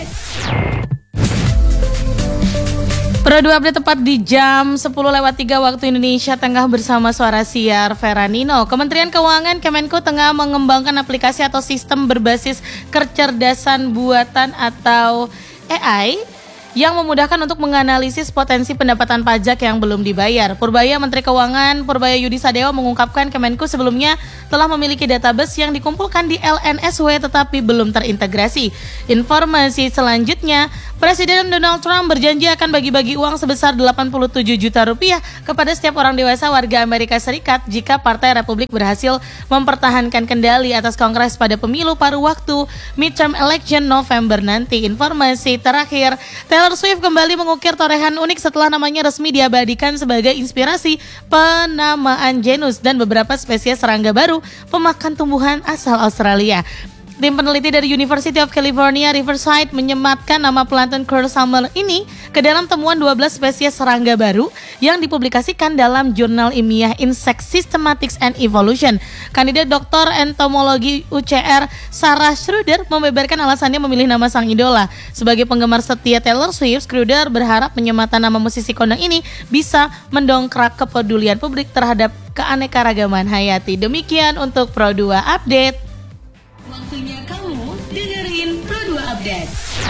Update. Pro 2 Update tepat di jam 10:03 waktu Indonesia Tengah bersama Suara Siar Veranino. Kementerian Keuangan Kemenko tengah mengembangkan aplikasi atau sistem berbasis kecerdasan buatan atau AI yang memudahkan untuk menganalisis potensi pendapatan pajak yang belum dibayar. Purbaya Menteri Keuangan Purbaya Yudi Sadewa mengungkapkan Kemenko sebelumnya telah memiliki database yang dikumpulkan di LNSW tetapi belum terintegrasi. Informasi selanjutnya, Presiden Donald Trump berjanji akan bagi-bagi uang sebesar 87 juta rupiah kepada setiap orang dewasa warga Amerika Serikat jika Partai Republik berhasil mempertahankan kendali atas Kongres pada pemilu paruh waktu midterm election November nanti. Informasi terakhir, Taylor Swift kembali mengukir torehan unik setelah namanya resmi diabadikan sebagai inspirasi penamaan genus dan beberapa spesies serangga baru pemakan tumbuhan asal Australia. Tim peneliti dari University of California, Riverside menyematkan nama pelantun Kurt Summer ini ke dalam temuan 12 spesies serangga baru yang dipublikasikan dalam jurnal ilmiah Insect Systematics and Evolution. Kandidat Dr. Entomologi UCR Sarah Schroeder membeberkan alasannya memilih nama sang idola. Sebagai penggemar setia Taylor Swift, Schroeder berharap penyematan nama musisi kondang ini bisa mendongkrak kepedulian publik terhadap keanekaragaman hayati. Demikian untuk Pro 2 Update. Waktunya